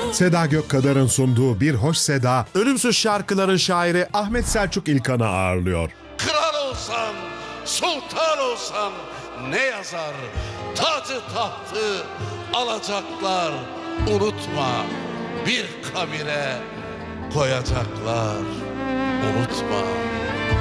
Seda Gökkadar'ın sunduğu Bir Hoş Seda, ölümsüz şarkıların şairi Ahmet Selçuk İlkan'ı ağırlıyor. Kral olsan, sultan olsan ne yazar? Tacı tahtı alacaklar, unutma bir kabire koyacaklar, unutma.